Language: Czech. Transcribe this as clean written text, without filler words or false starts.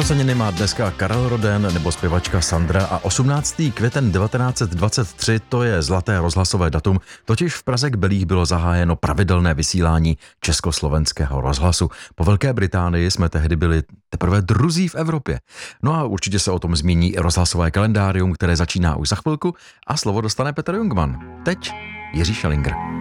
Narozeniny má dneska Karel Roden nebo zpěvačka Sandra a 18. květen 1923 to je zlaté rozhlasové datum, totiž v Praze k Belích bylo zahájeno pravidelné vysílání československého rozhlasu. Po Velké Británii jsme tehdy byli teprve druzí v Evropě. No a určitě se o tom zmíní i rozhlasové kalendárium, které začíná už za chvilku a slovo dostane Petr Jungmann. Teď Jiří Šelinger.